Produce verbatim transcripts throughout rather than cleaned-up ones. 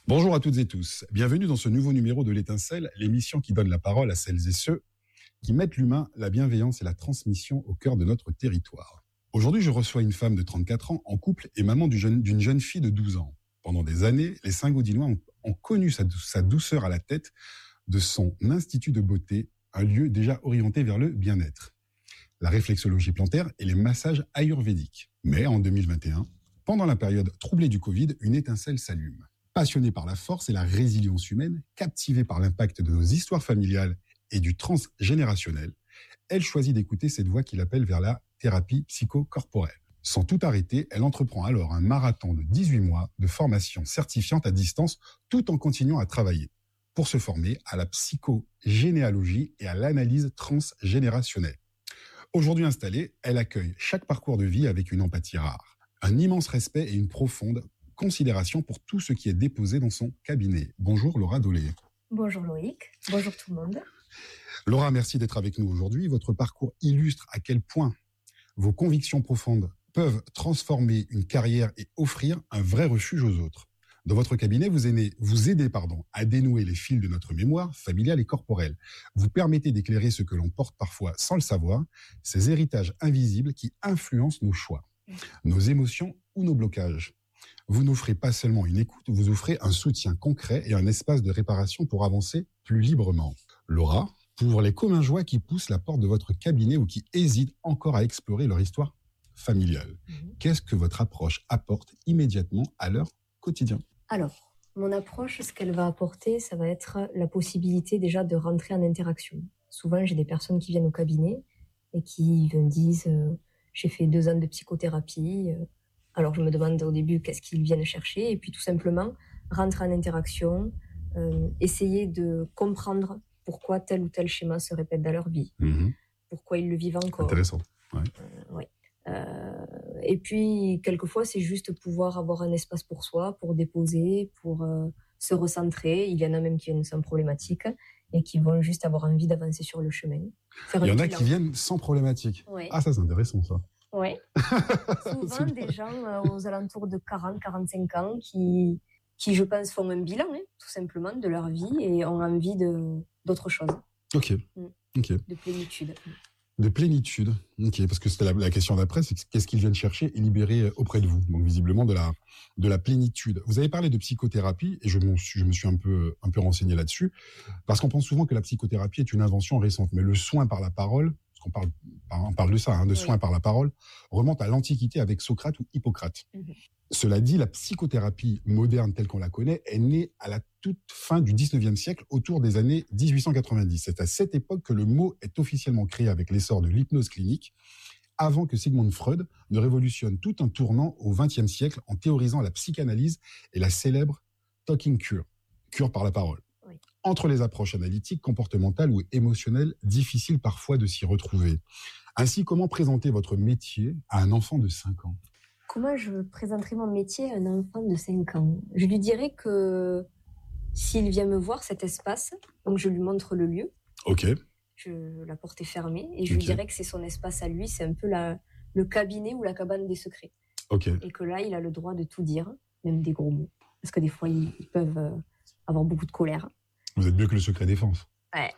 Bonjour à toutes et tous. Bienvenue dans ce nouveau numéro de l'Étincelle, l'émission qui donne la parole à celles et ceux qui mettent l'humain, la bienveillance et la transmission au cœur de notre territoire. Aujourd'hui, je reçois une femme de trente-quatre ans en couple et maman du jeune, d'une jeune fille de douze ans. Pendant des années, les Saint-Gaudinois ont, ont connu sa, sa douceur à la tête de son institut de beauté, un lieu déjà orienté vers le bien-être, la réflexologie plantaire et les massages ayurvédiques. Mais en deux mille vingt et un, pendant la période troublée du Covid, une étincelle s'allume. Passionnée par la force et la résilience humaine, captivée par l'impact de nos histoires familiales et du transgénérationnel, elle choisit d'écouter cette voix qui l'appelle vers la thérapie psychocorporelle. Sans tout arrêter, elle entreprend alors un marathon de dix-huit mois de formation certifiante à distance, tout en continuant à travailler pour se former à la psychogénéalogie et à l'analyse transgénérationnelle. Aujourd'hui installée, elle accueille chaque parcours de vie avec une empathie rare, un immense respect et une profonde considération pour tout ce qui est déposé dans son cabinet. Bonjour Laura Dolé. Bonjour Loïc, bonjour tout le monde. Laura, merci d'être avec nous aujourd'hui. Votre parcours illustre à quel point vos convictions profondes peuvent transformer une carrière et offrir un vrai refuge aux autres. Dans votre cabinet, vous aidez, vous aidez pardon, à dénouer les fils de notre mémoire familiale et corporelle. Vous permettez d'éclairer ce que l'on porte parfois sans le savoir, ces héritages invisibles qui influencent nos choix, nos émotions ou nos blocages. Vous n'offrez pas seulement une écoute, vous offrez un soutien concret et un espace de réparation pour avancer plus librement. Laura, pour les communs joies qui poussent la porte de votre cabinet ou qui hésitent encore à explorer leur histoire familiale, mmh. qu'est-ce que votre approche apporte immédiatement à leur quotidien ? Alors, mon approche, ce qu'elle va apporter, ça va être la possibilité déjà de rentrer en interaction. Souvent, j'ai des personnes qui viennent au cabinet et qui me disent euh, « j'ai fait deux ans de psychothérapie euh, ». Alors, je me demande au début qu'est-ce qu'ils viennent chercher. Et puis, tout simplement, rentrer en interaction, euh, essayer de comprendre pourquoi tel ou tel schéma se répète dans leur vie, mmh. pourquoi ils le vivent encore. Intéressant. Ouais. Euh, ouais. Euh, et puis, quelquefois, c'est juste pouvoir avoir un espace pour soi, pour déposer, pour euh, se recentrer. Il y en a même qui viennent sans problématique et qui vont juste avoir envie d'avancer sur le chemin. Faire Il y en a qui viennent sans problématique. Ouais. Ah, ça, c'est intéressant, ça. Oui, souvent des gens euh, aux alentours de quarante à quarante-cinq ans qui, qui, je pense, font un bilan, hein, tout simplement, de leur vie et ont envie de, d'autre chose. Ok. Mm. Ok. De plénitude. De plénitude. Ok, parce que c'était la, la question d'après, c'est qu'est-ce qu'ils viennent chercher et libérer auprès de vous. Donc, visiblement, de la, de la plénitude. Vous avez parlé de psychothérapie et je, je me suis un peu, un peu renseigné là-dessus parce qu'on pense souvent que la psychothérapie est une invention récente, mais le soin par la parole, parce qu'on parle, on parle de ça, hein, de oui. soin par la parole, remonte à l'Antiquité avec Socrate ou Hippocrate. Mmh. Cela dit, la psychothérapie moderne telle qu'on la connaît est née à la toute fin du dix-neuvième siècle, autour des années dix-huit cent quatre-vingt-dix. C'est à cette époque que le mot est officiellement créé avec l'essor de l'hypnose clinique, avant que Sigmund Freud ne révolutionne tout un tournant au vingtième siècle en théorisant la psychanalyse et la célèbre talking cure, cure par la parole. Oui. Entre les approches analytiques, comportementales ou émotionnelles, difficile parfois de s'y retrouver. Ainsi, comment présenter votre métier à un enfant de cinq ans ? Comment je présenterai mon métier à un enfant de cinq ans ? Je lui dirais que s'il vient me voir, cet espace, donc je lui montre le lieu. Ok. Je, la porte est fermée et je okay. lui dirais que c'est son espace à lui, c'est un peu la, le cabinet ou la cabane des secrets. Ok. Et que là, il a le droit de tout dire, même des gros mots. Parce que des fois, ils, ils peuvent avoir beaucoup de colère. Vous êtes mieux que le secret défense. Ouais.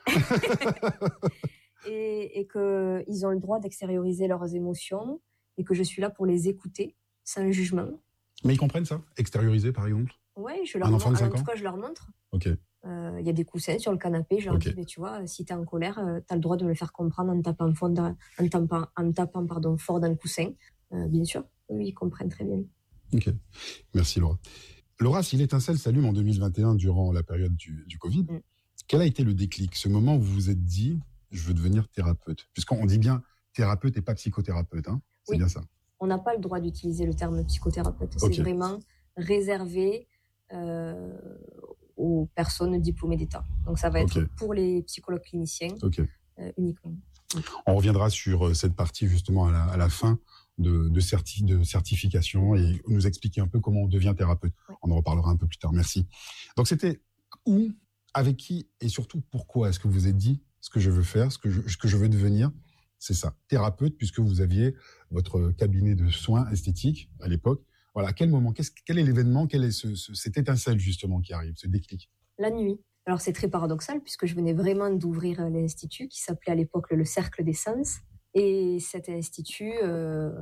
et, et qu'ils ont le droit d'extérioriser leurs émotions et que je suis là pour les écouter sans jugement. Mais ils comprennent ça ? Extérioriser, par exemple ? Oui, je leur un montre. Enfant de cinq en tout ans cas, je leur montre. Ok. Il euh, y a des coussins sur le canapé. Je leur okay. dis, mais tu vois, si tu es en colère, euh, tu as le droit de me le faire comprendre en tapant, fond dans, en tapant, en tapant pardon, fort dans le coussin. Euh, bien sûr, oui, ils comprennent très bien. Ok. Merci, Laura. Laura, si l'étincelle s'allume en deux mille vingt et un durant la période du, du Covid, mm. quel a été le déclic ? Ce moment où vous vous êtes dit, je veux devenir thérapeute. Puisqu'on dit bien thérapeute et pas psychothérapeute, hein ? C'est oui. bien ça. On n'a pas le droit d'utiliser le terme psychothérapeute. C'est okay. vraiment réservé euh, aux personnes diplômées d'État. Donc, ça va être okay. pour les psychologues cliniciens okay. euh, uniquement. On reviendra sur cette partie justement à la, à la fin de, de, certi, de certification et nous expliquer un peu comment on devient thérapeute. Ouais. On en reparlera un peu plus tard. Merci. Donc, c'était où, avec qui et surtout pourquoi est-ce que vous vous êtes dit ce que je veux faire, ce que je, ce que je veux devenir ? C'est ça, thérapeute, puisque vous aviez votre cabinet de soins esthétiques à l'époque, Voilà, à quel moment, qu'est-ce, quel est l'événement, quelle est ce, ce, cette étincelle justement qui arrive, ce déclic? La nuit. Alors c'est très paradoxal puisque je venais vraiment d'ouvrir l'institut qui s'appelait à l'époque le Cercle des Sens. Et cet institut, euh,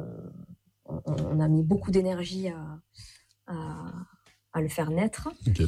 on, on a mis beaucoup d'énergie à, à, à le faire naître. Okay.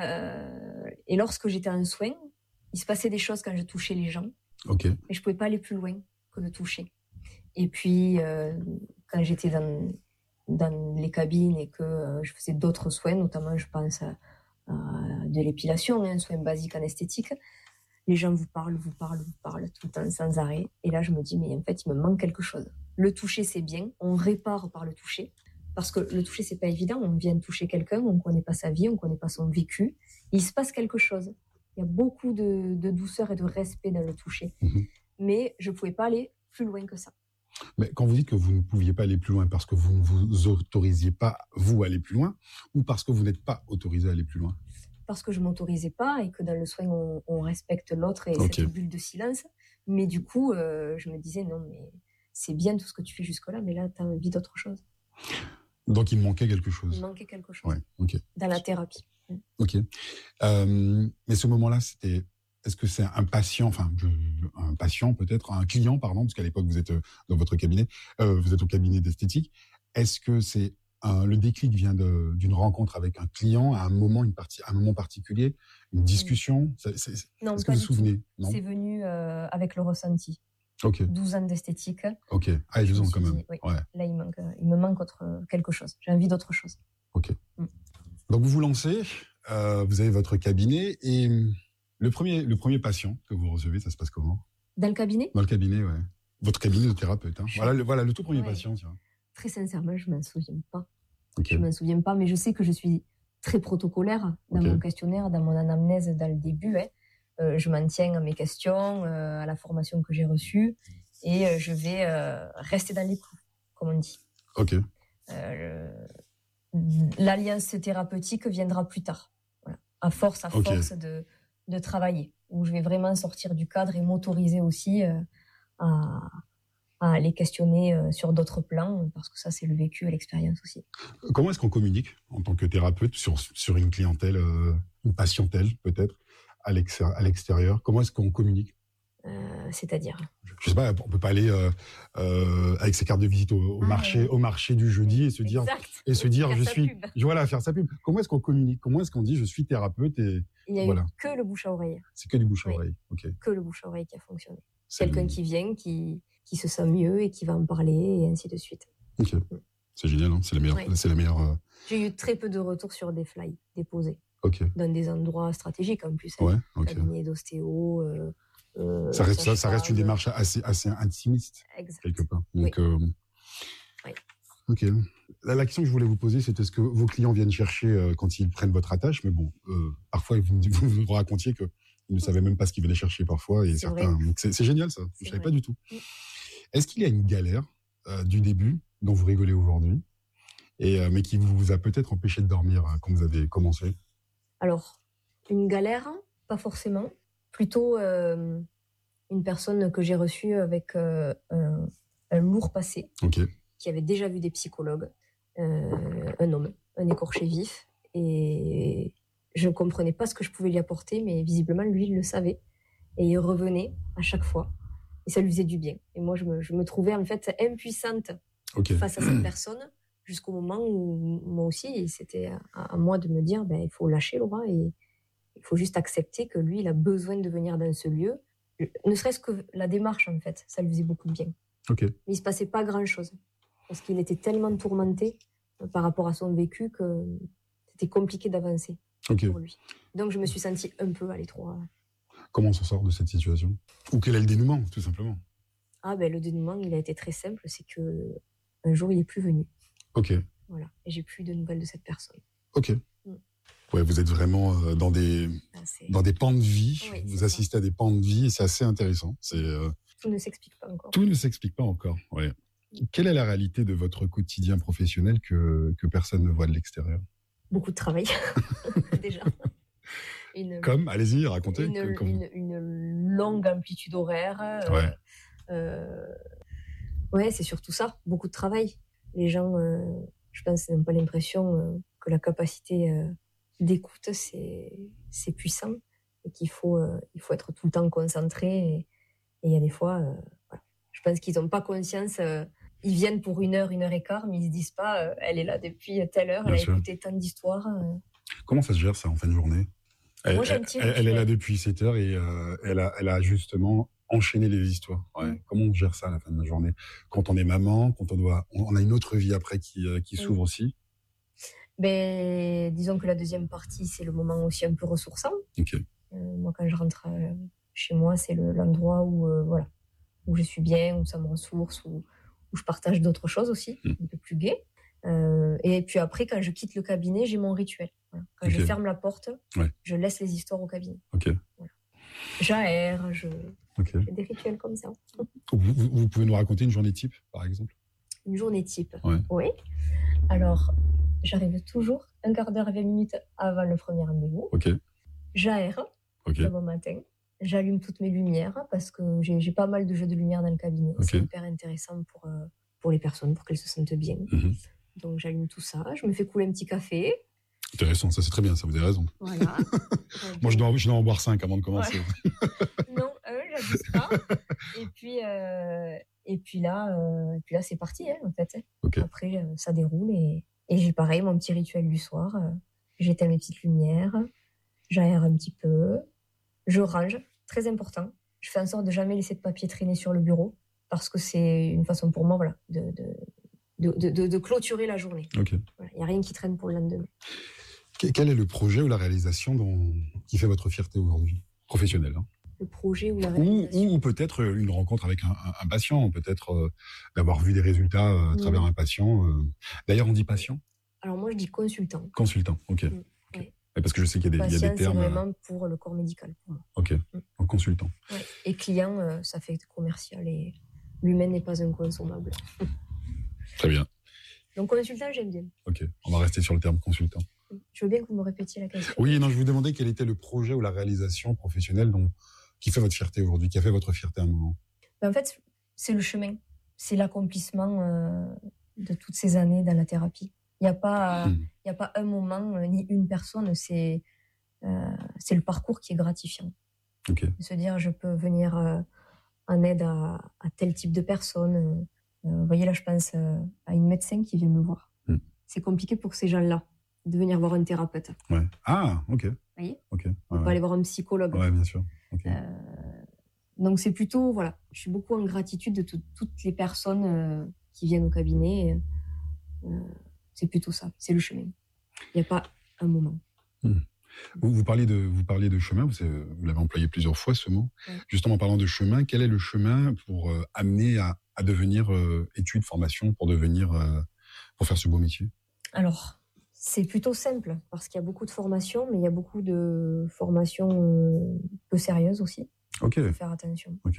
Euh, et lorsque j'étais en soins, il se passait des choses quand je touchais les gens. Okay. Mais je ne pouvais pas aller plus loin que le toucher. Et puis, euh, quand j'étais dans, dans les cabines et que euh, je faisais d'autres soins, notamment je pense à, à de l'épilation, un soin basique en esthétique, les gens vous parlent, vous parlent, vous parlent tout le temps sans arrêt. Et là, je me dis, mais en fait, il me manque quelque chose. Le toucher, c'est bien. On répare par le toucher. Parce que le toucher, c'est pas évident. On vient toucher quelqu'un, on connaît pas sa vie, on connaît pas son vécu. Il se passe quelque chose. Il y a beaucoup de, de douceur et de respect dans le toucher. Mmh. Mais je pouvais pas aller plus loin que ça. Mais quand vous dites que vous ne pouviez pas aller plus loin parce que vous ne vous autorisiez pas, vous, à aller plus loin, ou parce que vous n'êtes pas autorisé à aller plus loin? Parce que je ne m'autorisais pas et que dans le soin, on, on respecte l'autre et okay. cette bulle de silence. Mais du coup, euh, je me disais, non, mais c'est bien tout ce que tu fais jusque-là, mais là, tu as envie d'autre chose. Donc, il manquait quelque chose. Il manquait quelque chose. Ouais, okay. Dans la thérapie. OK. Euh, mais ce moment-là, c'était... Est-ce que c'est un patient, enfin, je, un patient peut-être, un client, pardon, parce qu'à l'époque, vous êtes dans votre cabinet, euh, vous êtes au cabinet d'esthétique. Est-ce que c'est un, le déclic vient de, d'une rencontre avec un client à un moment, une partie, à un moment particulier, une discussion? c'est, c'est, Non, est-ce que vous vous souvenez? Non, c'est venu euh, avec le ressenti. Ok. douze ans d'esthétique. Ok. Ah, douze ans quand même. Dit, oui, ouais. Là, il, manque, il me manque autre, quelque chose. J'ai envie d'autre chose. Ok. Mm. Donc, vous vous lancez, euh, vous avez votre cabinet et... Le premier, le premier patient que vous recevez, ça se passe comment? Dans le cabinet? Dans le cabinet, ouais. Votre cabinet de thérapeute. Hein. Voilà, le, voilà le tout premier ouais. patient. Tiens. Très sincèrement, je ne m'en souviens pas. Okay. Je ne m'en souviens pas, mais je sais que je suis très protocolaire dans okay. mon questionnaire, dans mon anamnèse dans le début. Hein. Euh, je m'en tiens à mes questions, euh, à la formation que j'ai reçue, et euh, je vais euh, rester dans les clous, comme on dit. Ok. Euh, l'alliance thérapeutique viendra plus tard. Voilà. À force, à okay. force de... de travailler, où je vais vraiment sortir du cadre et m'autoriser aussi euh, à, à aller questionner euh, sur d'autres plans, parce que ça, c'est le vécu et l'expérience aussi. Comment est-ce qu'on communique en tant que thérapeute sur, sur une clientèle, euh, une patientèle peut-être, à l'extérieur, à l'extérieur? Comment est-ce qu'on communique? euh, C'est-à-dire? Je sais pas, on peut pas aller euh, euh, avec ses cartes de visite au, au ah, marché, oui. au marché du jeudi et se dire, exact. et se dire, faire je sa suis, pub. voilà, faire sa pub. Comment est-ce qu'on communique? Comment est-ce qu'on dit, je suis thérapeute et il n'y a voilà. eu que le bouche à oreille. C'est que du bouche à oui. oreille, ok. Que le bouche à oreille qui a fonctionné. C'est Quelqu'un le... qui vient, qui qui se sent mieux et qui va en parler et ainsi de suite. Ok, mm. C'est génial, hein, c'est la meilleure, oui. c'est la meilleure. Euh... J'ai eu très peu de retours sur des flyers déposés. Ok. Dans des endroits stratégiques en plus. Ouais, hein. ok. Cabinet d'ostéo. Euh, Euh, ça, reste, ça, ça reste une démarche assez, assez intimiste, exact. quelque part. Donc, oui. euh, oui. Ok. La, la question que je voulais vous poser, c'était ce que vos clients viennent chercher euh, quand ils prennent votre attache, mais bon, euh, parfois vous, vous vous racontiez qu'ils ne savaient même pas ce qu'ils venaient chercher parfois, et c'est certains. Donc c'est, c'est génial ça. C'est je ne savais pas du tout. Oui. Est-ce qu'il y a une galère euh, du début dont vous rigolez aujourd'hui, et euh, mais qui vous a peut-être empêché de dormir hein, quand vous avez commencé? Alors, une galère, pas forcément. Plutôt euh, une personne que j'ai reçue avec euh, un, un lourd passé, okay. qui avait déjà vu des psychologues, euh, un homme, un écorché vif, et je ne comprenais pas ce que je pouvais lui apporter, mais visiblement, lui, il le savait, et il revenait à chaque fois, et ça lui faisait du bien. Et moi, je me, je me trouvais en fait impuissante okay. face à cette personne, jusqu'au moment où moi aussi, c'était à, à moi de me dire, ben, il faut lâcher Laura, et il faut juste accepter que lui, il a besoin de venir dans ce lieu. Ne serait-ce que la démarche, en fait, ça lui faisait beaucoup de bien. Okay. Mais il ne se passait pas grand-chose. Parce qu'il était tellement tourmenté par rapport à son vécu que c'était compliqué d'avancer okay. pour lui. Donc, je me suis sentie un peu à l'étroit. Comment on s'en sort de cette situation? Ou quel est le dénouement, tout simplement? Ah, ben, le dénouement, il a été très simple. C'est qu'un jour, il n'est plus venu. Ok. Voilà. Et j'ai plus de nouvelles de cette personne. Ok. Mm. Ouais, vous êtes vraiment dans des, ah, dans des pans de vie, oui, vous assistez ça. à des pans de vie, et c'est assez intéressant. C'est, euh... Tout ne s'explique pas encore. Tout ne s'explique pas encore, ouais. Quelle est la réalité de votre quotidien professionnel que, que personne ne voit de l'extérieur? Beaucoup de travail, déjà. Une, Comme, allez-y, racontez. Une, comme... une, une longue amplitude horaire. Ouais. Euh, euh, ouais, c'est surtout ça, beaucoup de travail. Les gens... Euh, je pense qu'ils n'ont pas l'impression euh, que la capacité euh, d'écoute, c'est, c'est puissant et qu'il faut, euh, il faut être tout le temps concentré. Et il y a des fois, euh, voilà. Je pense qu'ils n'ont pas conscience. Euh, ils viennent pour une heure, une heure et quart, mais ils ne se disent pas euh, elle est là depuis telle heure, Bien elle sûr. a écouté tant d'histoires. Euh. Comment ça se gère, ça, en fin de journée? Elle, Moi, j'ai un elle, petit elle, elle est là depuis sept heures et euh, elle, a, elle a justement enchaîné les histoires. Ouais. Mm. Comment on gère ça à la fin de la journée? Quand on est maman, quand on doit, on a une autre vie après qui, euh, qui s'ouvre mm. aussi. Ben, disons que la deuxième partie, c'est le moment aussi un peu ressourçant. Okay. Euh, moi, quand je rentre euh, chez moi, c'est le, l'endroit où, euh, voilà, où je suis bien, où ça me ressource, où, où je partage d'autres choses aussi, mm. un peu plus gai. Euh, et puis après, quand je quitte le cabinet, j'ai mon rituel. Voilà. Quand okay. je ferme la porte, ouais. je laisse les histoires au cabinet. Okay. Voilà. J'aère, je... Okay. j'ai des rituels comme ça. Vous, vous, vous pouvez nous raconter une journée type, par exemple? Une journée type, ouais. oui. Alors, j'arrive toujours un quart d'heure, vingt minutes avant le premier rendez-vous. Okay. J'aère okay. le bon matin. J'allume toutes mes lumières parce que j'ai, j'ai pas mal de jeux de lumière dans le cabinet. Okay. C'est hyper intéressant pour, euh, pour les personnes, pour qu'elles se sentent bien. Mm-hmm. Donc, j'allume tout ça. Je me fais couler un petit café. Intéressant, ça c'est très bien, ça, vous avez raison. Voilà. Moi, je dois, je dois en boire cinq avant de commencer. Ouais. Non, un, j'abuse pas. Et puis, euh, et puis là, euh, et puis là, c'est parti, hein, en fait. Okay. Après, euh, ça déroule et, et j'ai pareil, mon petit rituel du soir. Euh, j'éteins mes petites lumières, j'aère un petit peu, je range, très important. Je fais en sorte de jamais laisser de papier traîner sur le bureau parce que c'est une façon pour moi, voilà, de, de De, de, de clôturer la journée. Il okay. n'y a rien qui traîne pour le lendemain. Quel est le projet ou la réalisation dont, qui fait votre fierté aujourd'hui, professionnelle, hein? Le projet ou la réalisation. Ou, ou peut-être une rencontre avec un, un, un patient, peut-être euh, d'avoir vu des résultats euh, à travers mmh. un patient. Euh. D'ailleurs, on dit patient? Alors moi, je dis consultant. Consultant, ok. Mmh. Okay. Ouais. Parce que je sais qu'il y a des, patient, il y a des termes. C'est vraiment pour le corps médical, pour moi. Ok, mmh. Donc consultant. Ouais. Et client, euh, ça fait commercial et l'humain n'est pas inconsommable. Très bien. Donc, consultant, j'aime bien. Ok, on va rester sur le terme consultant. Je veux bien que vous me répétiez la question. Oui, non, je vous demandais quel était le projet ou la réalisation professionnelle dont, qui fait votre fierté aujourd'hui, qui a fait votre fierté à un moment. Ben, en fait, c'est le chemin. C'est l'accomplissement euh, de toutes ces années dans la thérapie. Il n'y a pas, il n'y a pas un moment, euh, ni une personne. C'est, euh, c'est le parcours qui est gratifiant. Ok. De se dire, je peux venir euh, en aide à, à tel type de personne. Euh, Vous voyez, là, je pense euh, à une médecin qui vient me voir. Mm. C'est compliqué pour ces gens-là de venir voir un thérapeute. Ouais. Ah, ok. Vous voyez, okay. On peut ouais. aller voir un psychologue. Oui, bien sûr. Okay. Euh, donc, c'est plutôt, voilà, je suis beaucoup en gratitude de tout, toutes les personnes euh, qui viennent au cabinet. Euh, c'est plutôt ça, c'est le chemin. Il n'y a pas un moment. Mm. Vous, vous, parlez de, vous parlez de chemin, vous, vous l'avez employé plusieurs fois, ce mot. Ouais. Justement, en parlant de chemin, quel est le chemin pour euh, amener à à devenir euh, études, formation, pour devenir, euh, pour faire ce beau métier? Alors, c'est plutôt simple, parce qu'il y a beaucoup de formations, mais il y a beaucoup de formations euh, peu sérieuses aussi. Ok. Il faut faire attention. Ok.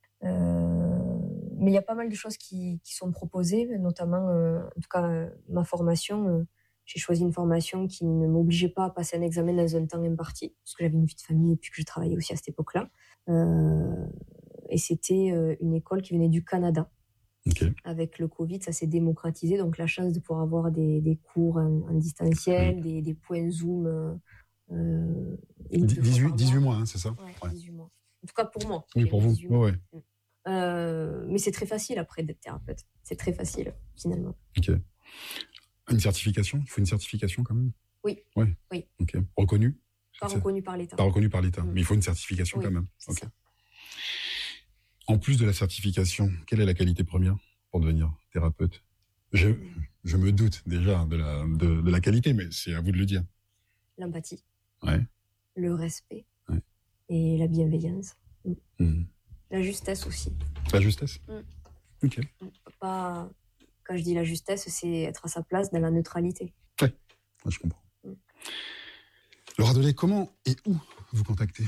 Euh, mais il y a pas mal de choses qui, qui sont proposées, notamment, euh, en tout cas, euh, ma formation, euh, j'ai choisi une formation qui ne m'obligeait pas à passer un examen dans un temps imparti, parce que j'avais une vie de famille et puis que je travaillais aussi à cette époque-là. Euh, Et c'était une école qui venait du Canada. Okay. Avec le Covid, ça s'est démocratisé. Donc, la chance de pouvoir avoir des, des cours en, en distanciel, mmh. des, des points Zoom. Euh, dix-huit, dix-huit mois, hein, c'est ça? Ouais, ouais. dix-huit mois. En tout cas, pour moi. Oui, pour vous. Ouais, ouais. Euh, mais c'est très facile après d'être thérapeute. C'est très facile, finalement. Ok. Une certification? Il faut une certification quand même? Oui. Ouais. Oui. Ok. Reconnue? Pas reconnue par l'État. Pas reconnue par l'État. Mmh. Mais il faut une certification oui, quand même. C'est ok. Ça. En plus de la certification, quelle est la qualité première pour devenir thérapeute? je, je me doute déjà de la, de, de la qualité, mais c'est à vous de le dire. L'empathie. Ouais. Le respect. Ouais. Et la bienveillance. Mmh. La justesse aussi. La justesse mmh. Ok. Pas, quand je dis la justesse, c'est être à sa place dans la neutralité. Ouais, ouais je comprends. Mmh. Laura Dolé, comment et où vous contactez?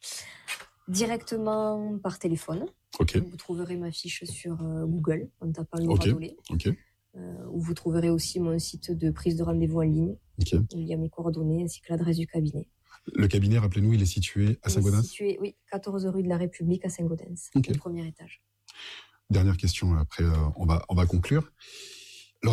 Directement par téléphone. Okay. Vous trouverez ma fiche sur euh, Google en tapant Laura okay. Dolé. Okay. Euh, où vous trouverez aussi mon site de prise de rendez-vous en ligne. Okay. Où il y a mes coordonnées ainsi que l'adresse du cabinet. Le cabinet, rappelez-nous, il est situé à Saint-Gaudens? Il est situé, oui, quatorze rue de la République à Saint-Gaudens, okay. au premier étage. Dernière question, après euh, on, va, on va conclure. Laura Dolé,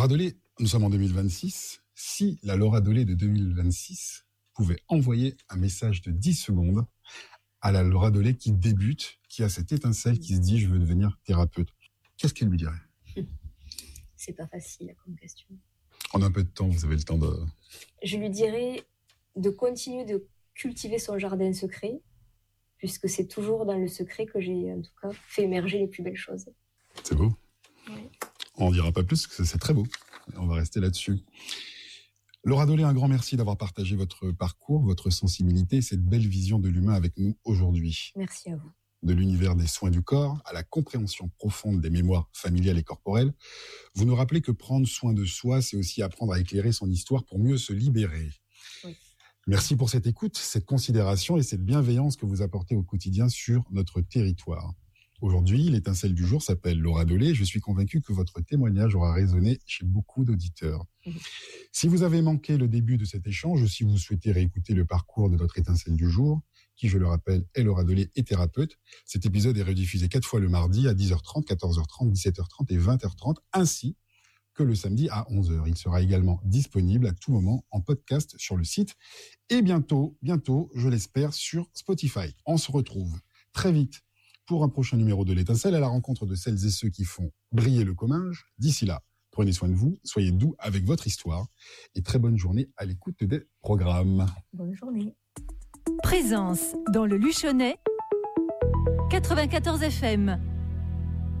Nous sommes en deux mille vingt-six. Si la Laura Dolé de deux mille vingt-six pouvait envoyer un message de dix secondes à la Laura Dolé qui débute, qui a cette étincelle, qui se dit « je veux devenir thérapeute », qu'est-ce qu'elle lui dirait ? C'est pas facile comme question. On a un peu de temps, vous avez le temps de... Je lui dirais de continuer de cultiver son jardin secret, puisque c'est toujours dans le secret que j'ai, en tout cas, fait émerger les plus belles choses. C'est beau. Oui. On n'en dira pas plus, parce que c'est très beau. On va rester là-dessus. Laura Dolé, un grand merci d'avoir partagé votre parcours, votre sensibilité, cette belle vision de l'humain avec nous aujourd'hui. Merci à vous. De l'univers des soins du corps à la compréhension profonde des mémoires familiales et corporelles, vous nous rappelez que prendre soin de soi, c'est aussi apprendre à éclairer son histoire pour mieux se libérer. Oui. Merci pour cette écoute, cette considération et cette bienveillance que vous apportez au quotidien sur notre territoire. Aujourd'hui, l'étincelle du jour s'appelle Laura Dolé. Je suis convaincu que votre témoignage aura résonné chez beaucoup d'auditeurs. Mmh. Si vous avez manqué le début de cet échange ou si vous souhaitez réécouter le parcours de notre étincelle du jour, qui, je le rappelle, est Laura Dolé et thérapeute, cet épisode est rediffusé quatre fois le mardi à dix heures trente, quatorze heures trente, dix-sept heures trente et vingt heures trente, ainsi que le samedi à onze heures. Il sera également disponible à tout moment en podcast sur le site et bientôt, bientôt, je l'espère, sur Spotify. On se retrouve très vite pour un prochain numéro de l'étincelle à la rencontre de celles et ceux qui font briller le comminge. D'ici là, prenez soin de vous, soyez doux avec votre histoire et très bonne journée à l'écoute des programmes. Bonne journée. Présence dans le Luchonnais, quatre-vingt-quatorze F M.